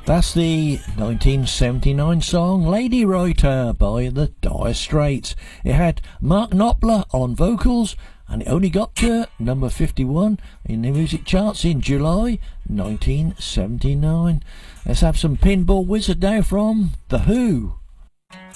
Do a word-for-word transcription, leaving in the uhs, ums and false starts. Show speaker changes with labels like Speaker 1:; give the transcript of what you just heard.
Speaker 1: That's the nineteen seventy-nine song Lady Writer by the Dire Straits. It had Mark Knopfler on vocals, and it only got to number fifty-one in the music charts in July nineteen seventy-nine. Let's have some Pinball Wizard now from The Who.